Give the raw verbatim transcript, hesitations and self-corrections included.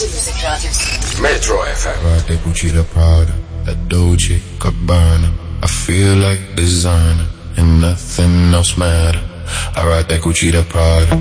Müzik Radyosu Metro F M. Right, that Gucci, the Prada, that Dolce Gabbana. I feel like designer and nothing else matter. I ride that Gucci, the Prada,